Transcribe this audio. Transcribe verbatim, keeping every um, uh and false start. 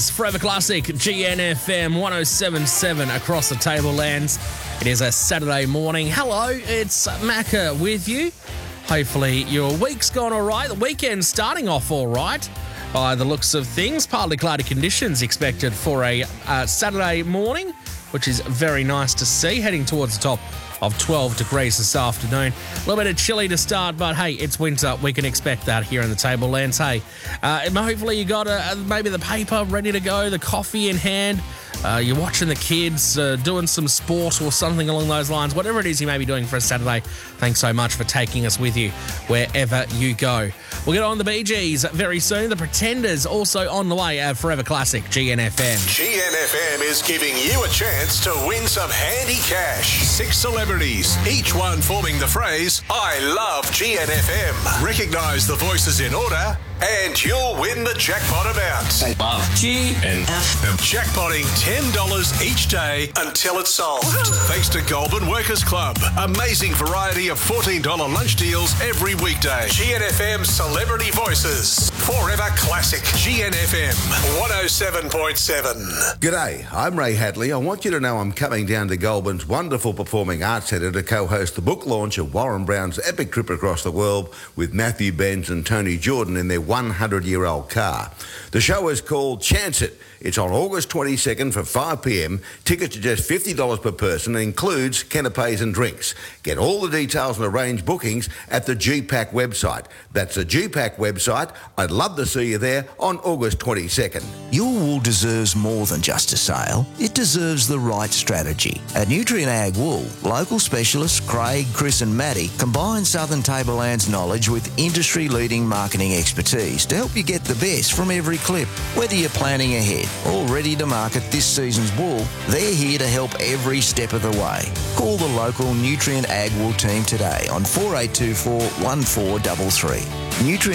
Forever Classic, G N F M one oh seven point seven across the tablelands. It is a Saturday morning. Hello, it's Macca with you. Hopefully your week's gone all right. The weekend's starting off all right by the looks of things. Partly cloudy conditions expected for a uh, Saturday morning, which is very nice to see. Heading towards the top of twelve degrees this afternoon. A little bit of chilly to start, but hey, it's winter. We can expect that here in the tablelands. Hey, uh, hopefully you got uh, maybe the paper ready to go, the coffee in hand. Uh, you're watching the kids uh, doing some sport or something along those lines. Whatever it is you may be doing for a Saturday, thanks so much for taking us with you wherever you go. We'll get on the Bee Gees very soon. The Pretenders also on the way at Forever Classic, G N F M. G N F M is giving you a chance to win some handy cash. Six celebrities, each one forming the phrase, I love G N F M. Recognise the voices in order and you'll win the jackpot amount. I love G N F M. Jackpotting ten dollars each day until it's solved. Thanks to Goulburn Workers Club. Amazing variety of fourteen dollars lunch deals every weekday. G N F M Celebrity Voices. Forever Classic. G N F M one oh seven point seven. G'day, I'm Ray Hadley. I want you to know I'm coming down to Goulburn's wonderful Performing Arts Centre to co-host the book launch of Warren Brown's epic trip across the world with Matthew Benz and Tony Jordan in their one hundred year old car. The show is called Chance It. It's on August twenty-second for five p m. Tickets are just fifty dollars per person and includes canapes and drinks. Get all the details and arrange bookings at the G PAC website. That's the G PAC website. I'd love to see you there on August twenty-second. Your wool deserves more than just a sale. It deserves the right strategy. At Nutrient Ag Wool, local specialists Craig, Chris and Maddie combine Southern Tablelands knowledge with industry-leading marketing expertise to help you get the best from every clip. Whether you're planning ahead or ready to market this season's wool, they're here to help every step of the way. Call the local Nutrient Ag Wool team today on four eight two four, one four three three. Nutrient